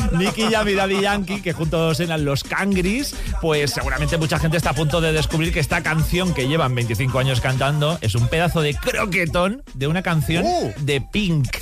Nicky Jam y Daddy Yankee, que juntos eran los Cangris, pues seguramente mucha gente está a punto de descubrir que esta canción que llevan 25 años cantando es un pedazo de croquetón de una canción de Pink.